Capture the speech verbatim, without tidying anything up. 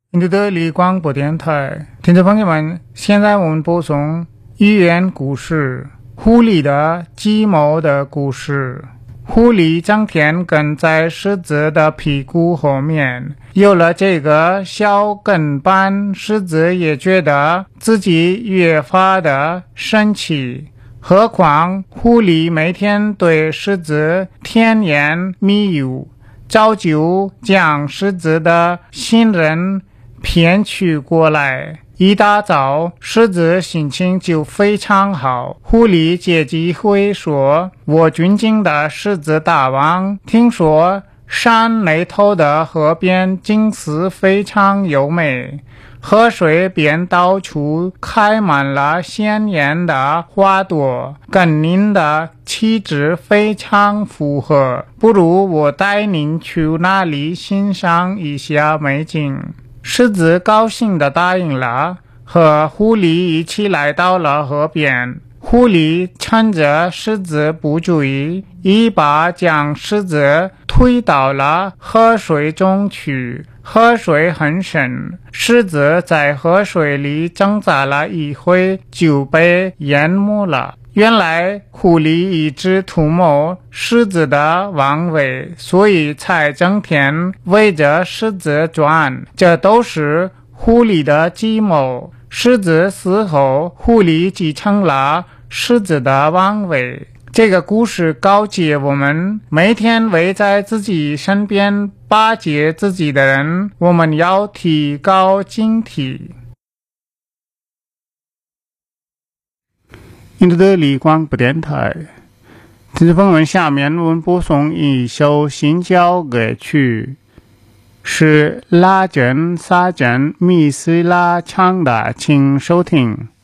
印度的立广播电台，听众朋友们，现在我们播送寓言故事《狐狸的鸡毛的故事》。狐狸整天跟在狮子的屁股后面，有了这个小跟班，狮子也觉得自己越发的生气。何况狐狸每天对狮子甜言蜜语，早就将狮子的信任骗取过来。一大早，狮子心情就非常好。狐狸借机会说：“我尊敬的狮子大王，听说山那头的河边景色非常优美，河水边到处开满了鲜艳的花朵，跟您的气质非常符合。不如我带您去那里欣赏一下美景。”狮子高兴地答应了，和狐狸一起来到了河边。狐狸趁着狮子不注意，一把将狮子推到了河水中去。河水很深，狮子在河水里挣扎了一会，就被淹没了。原来狐狸一直图谋狮子的王位，所以才整天围着狮子转，这都是狐狸的计谋。狮子死后，狐狸继承了狮子的王位。这个故事告诫我们，每天围在自己身边巴结自己的人，我们要提高警惕。印度的立广播电台，听众朋友们，下面我们播送一首新教歌曲，是拉珍萨珍米斯拉唱的，请收听。